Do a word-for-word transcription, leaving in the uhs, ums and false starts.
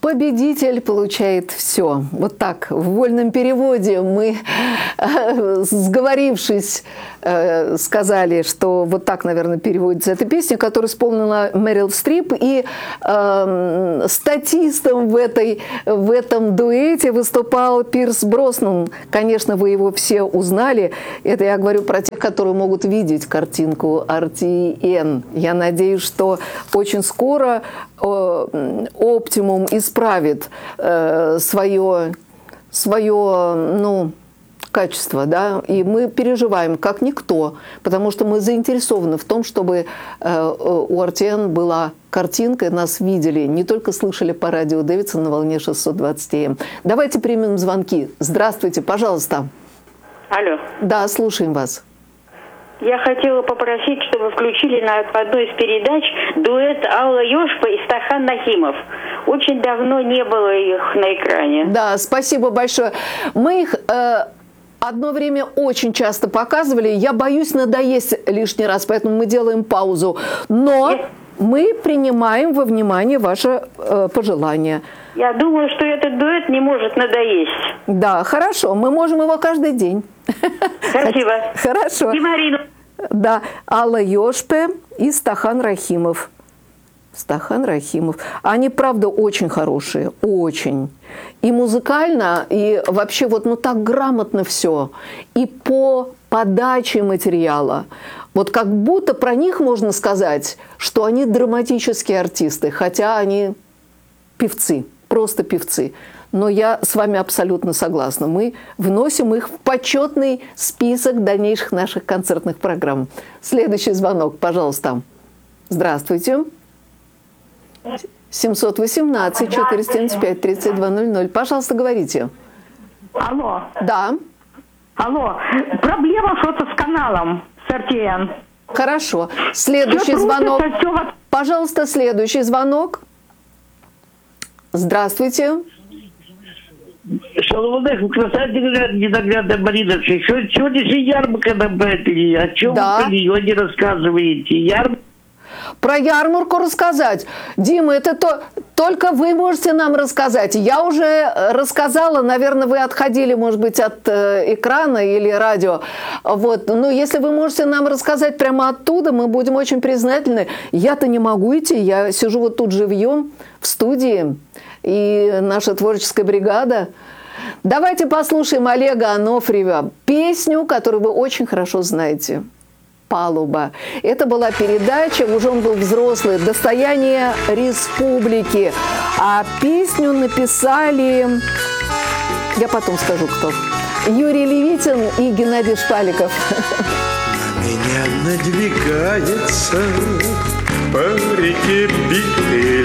Победитель получает все. Вот так, в вольном переводе мы, сговорившись, сказали, что вот так, наверное, переводится эта песня, которую исполнила Мэрил Стрип. И э, статистом в, этой, в этом дуэте выступал Пирс Броснан. Конечно, вы его все узнали. Это я говорю про тех, которые могут видеть картинку ар ти эн. Я надеюсь, что очень скоро э, Оптимум исправит э, свое, свое, ну, качество, да, и мы переживаем, как никто, потому что мы заинтересованы в том, чтобы э, у ар ти эн была картинка, нас видели, не только слышали по радио Дэвидсон на волне шестьсот двадцать эй эм. Давайте примем звонки. Здравствуйте, пожалуйста. Алло. Да, слушаем вас. Я хотела попросить, чтобы включили на одной из передач дуэт Алла Ёшпа и Стахан Нахимов. Очень давно не было их на экране. Да, спасибо большое. Мы их э, одно время очень часто показывали. Я боюсь надоесть лишний раз, поэтому мы делаем паузу. Но я... мы принимаем во внимание ваше э, пожелание. Я думаю, что этот дуэт не может надоесть. Да, хорошо. Мы можем его каждый день. Спасибо. Хорошо. И Марину. Да, Алла Ёшпе и Стахан Рахимов. Стахан Рахимов. Они, правда, очень хорошие. Очень. И музыкально, и вообще вот ну так грамотно все. И по подаче материала. Вот как будто про них можно сказать, что они драматические артисты, хотя они певцы, просто певцы. Но я с вами абсолютно согласна. Мы вносим их в почетный список дальнейших наших концертных программ. Следующий звонок, пожалуйста. Здравствуйте. семьсот восемнадцать четыреста семьдесят пять тридцать два ноль ноль. Пожалуйста, говорите. Алло. Да. Алло. Проблема что-то с каналом, с ар ти эн. Хорошо. Следующий звонок. Пожалуйста, следующий звонок. Здравствуйте. Соловонех, красавица, ненаглядная Марина. Сегодня же ярмарка на Бэттере. О чем да. вы ее не рассказываете? Ярмарка? Про ярмарку рассказать. Дима, это то, только вы можете нам рассказать. Я уже рассказала, наверное, вы отходили, может быть, от э, экрана или радио. Вот. Но если вы можете нам рассказать прямо оттуда, мы будем очень признательны. Я-то не могу идти, я сижу вот тут живьем в студии. И наша творческая бригада. Давайте послушаем Олега Анофриева, песню, которую вы очень хорошо знаете. «Палуба». Это была передача, уже он был взрослый, «Достояние республики». А песню написали, я потом скажу, кто. Юрий Левитин и Геннадий Шпаликов. На меня надвигается по реке битый